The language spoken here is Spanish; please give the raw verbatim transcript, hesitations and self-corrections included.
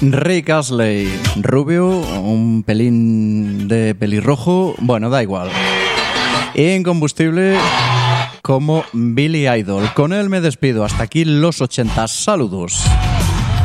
Rick Astley, rubio, un pelín de pelirrojo, bueno, da igual. Incombustible como Billy Idol. Con él me despido. Hasta aquí los ochenta. Saludos.